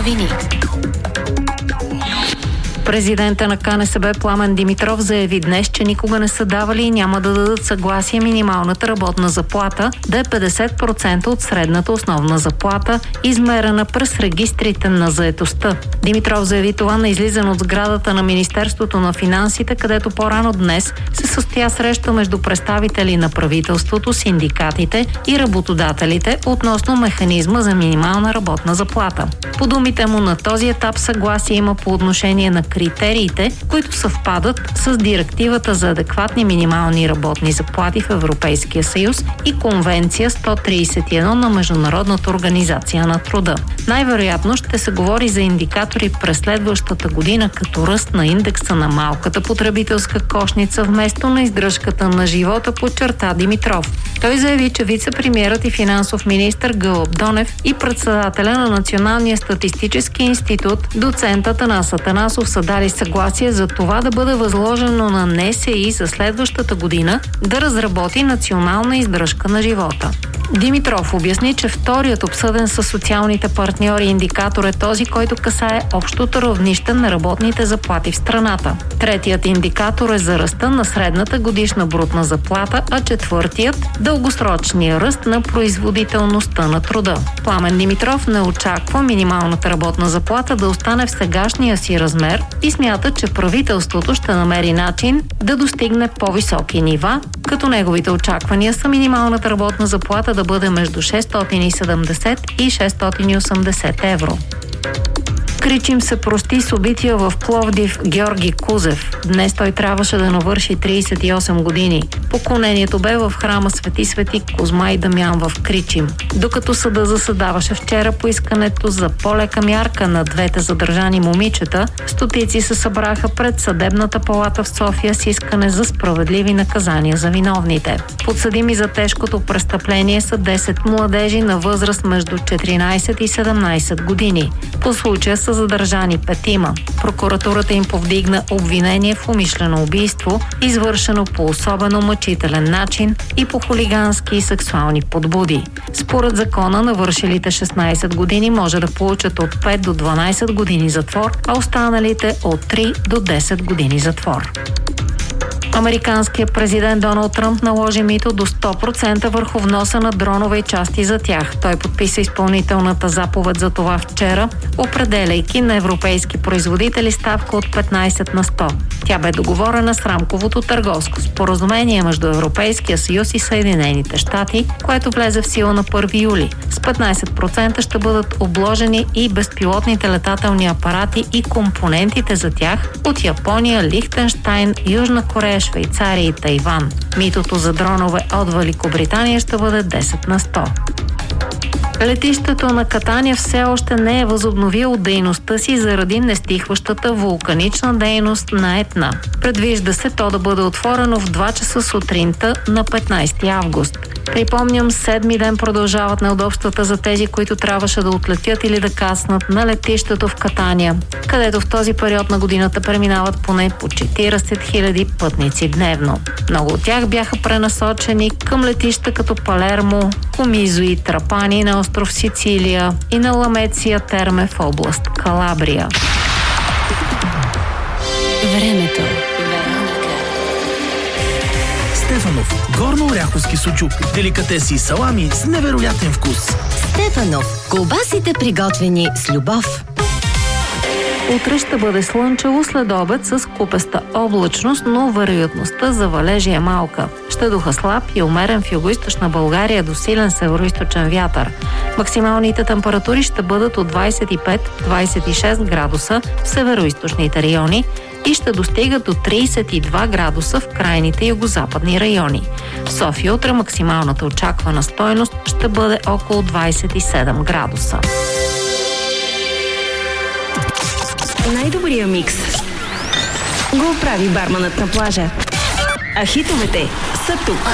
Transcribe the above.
новини. Президента на КНСБ Пламен Димитров заяви днес, че никога не са давали и няма да дадат съгласие минималната работна заплата да е 50% от средната основна заплата, измерена през регистрите на заетостта. Димитров заяви това на излизане от сградата на Министерството на финансите, където по-рано днес се състоя среща между представители на правителството, синдикатите и работодателите относно механизма за минимална работна заплата. По думите му, на този етап съгласие има по отношение на критериите, които съвпадат с директивата за адекватни минимални работни заплати в Европейския съюз и Конвенция 131 на Международната организация на труда. Най-вероятно ще се говори за индикатори през следващата година, като ръст на индекса на малката потребителска кошница вместо на издръжката на живота, подчерта Димитров. Той заяви, че вице-премиерът и финансов министър Гълъб Донев и председателя на Националния статистически институт, доцент Атанас Атанасов, са дали съгласие за това да бъде възложено на НСИ за следващата година да разработи национална издръжка на живота. Димитров обясни, че вторият обсъден със социалните партньори индикатор е този, който касае общото равнище на работните заплати в страната. Третият индикатор е за ръста на средната годишна брутна заплата, а четвъртият – дългосрочния ръст на производителността на труда. Пламен Димитров не очаква минималната работна заплата да остане в сегашния си размер и смята, че правителството ще намери начин да достигне по-високи нива, като неговите очаквания са минималната работна заплата да бъде между 670 и 680 евро. Кричим се прости с убития в Пловдив Георги Кузев. Днес той трябваше да навърши 38 години. Поклонението бе в храма Свети Козма и Дамян в Кричим. Докато съда заседаваше вчера по искането за по-лека мярка на двете задържани момичета, стотици се събраха пред съдебната палата в София с искане за справедливи наказания за виновните. Подсъдими за тежкото престъпление са 10 младежи на възраст между 14 и 17 години. По случая са задържани 5. Прокуратурата им повдигна обвинение в умишлено убийство, извършено по особено мъчителен начин и по хулигански и сексуални подбуди. Според закона, навършилите 16 години може да получат от 5 до 12 години затвор, а останалите от 3 до 10 години затвор. Американският президент Доналд Тръмп наложи мито до 100% върху вноса на дронове и части за тях. Той подписа изпълнителната заповед за това вчера, определяйки на европейски производители ставка от 15 на 100. Тя бе договорена с рамковото търговско споразумение между Европейския съюз и Съединените щати, което влезе в сила на 1 юли. С 15% ще бъдат обложени и безпилотните летателни апарати и компонентите за тях от Япония, Лихтенщайн, Южна Корея, Швейцария и Тайван. Митото за дронове от Великобритания ще бъде 10 на 100. Летището на Катания все още не е възобновило дейността си заради нестихващата вулканична дейност на Етна. Предвижда се то да бъде отворено в 2 часа сутринта на 15 август. Припомням, 7-ми ден продължават неудобствата за тези, които трябваше да отлетят или да кацнат на летището в Катания, където в този период на годината преминават поне по 40 000 пътници дневно. Много от тях бяха пренасочени към летища като Палермо, Комизо и Трапани на остров Сицилия и на Ламеция Терме в област Калабрия. Времето. Стефанов. Горно-оряховски сучук. Деликатеси и салами с невероятен вкус. Стефанов. Колбасите приготвени с любов. Утре ще бъде слънчево, след обед с купеста облачност, но вероятността за валежи е малка. Ще духа слаб и умерен в югоизточна България до силен североизточен вятър. Максималните температури ще бъдат от 25-26 градуса в североизточните райони и ще достигат до 32 градуса в крайните югозападни райони. В София утре максималната очаквана стойност ще бъде около 27 градуса. Най-добрия микс го прави барманът на плажа. А хитовете са тук.